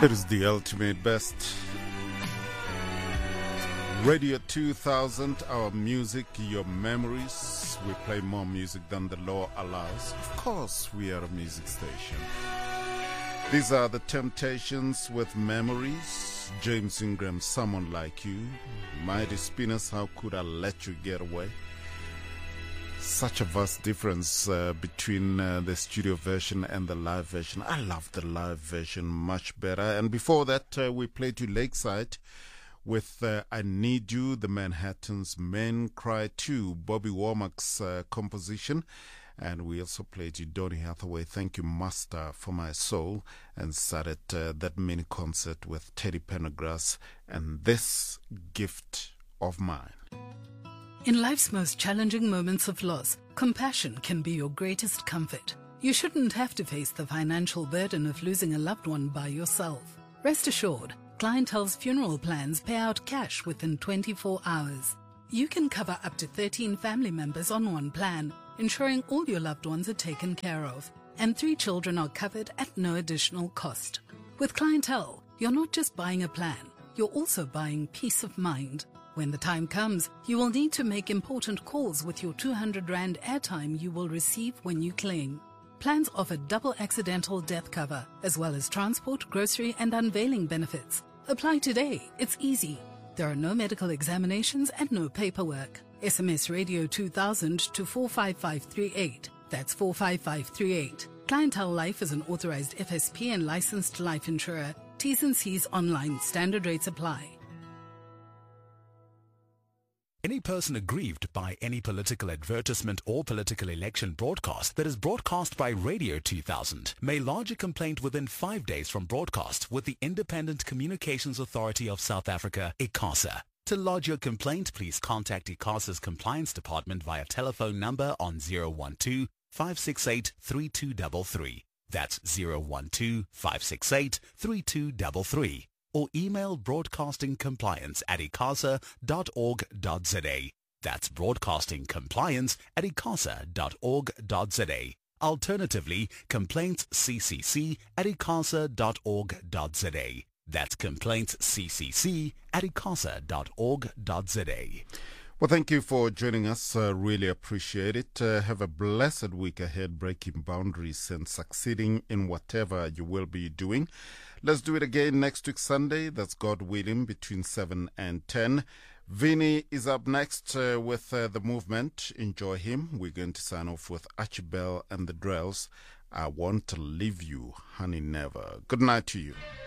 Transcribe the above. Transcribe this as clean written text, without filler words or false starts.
It is the ultimate best. Radio 2000, our music, your memories. We play more music than the law allows. Of course, we are a music station. These are the Temptations with Memories. James Ingram, Someone Like You. Mighty Spinners, How Could I Let You Get Away? Such a vast difference between the studio version and the live version. I love the live version much better. And before that, we played you Lakeside with I Need You, the Manhattans' Men Cry 2, Bobby Womack's composition. And we also played you Donny Hathaway, Thank You Master for My Soul, and started that mini concert with Teddy Pendergrass and This Gift of Mine. In life's most challenging moments of loss, compassion can be your greatest comfort. You shouldn't have to face the financial burden of losing a loved one by yourself. Rest assured, Clientele's funeral plans pay out cash within 24 hours. You can cover up to 13 family members on one plan, ensuring all your loved ones are taken care of, and 3 children are covered at no additional cost. With Clientele, you're not just buying a plan, you're also buying peace of mind. When the time comes, you will need to make important calls with your 200 Rand airtime you will receive when you claim. Plans offer double accidental death cover, as well as transport, grocery and unveiling benefits. Apply today. It's easy. There are no medical examinations and no paperwork. SMS Radio 2000 to 45538. That's 45538. Clientele Life is an authorized FSP and licensed life insurer. T's and C's online. Standard rates apply. Any person aggrieved by any political advertisement or political election broadcast that is broadcast by Radio 2000 may lodge a complaint within 5 days from broadcast with the Independent Communications Authority of South Africa, ICASA. To lodge your complaint, please contact ICASA's Compliance Department via telephone number on 012-568-3233. That's 012-568-3233. Or email broadcastingcompliance@icasa.org.za. That's broadcastingcompliance@icasa.org.za. Alternatively, complaintsccc@icasa.org.za. That's complaintsccc@icasa.org.za. Well, thank you for joining us. Really appreciate it. Have a blessed week ahead, breaking boundaries and succeeding in whatever you will be doing. Let's do it again next week, Sunday. That's God willing, between 7 and 10. Vinny is up next with The Movement. Enjoy him. We're going to sign off with Archibald and the Drells. I Want to Leave You, Honey Never. Good night to you.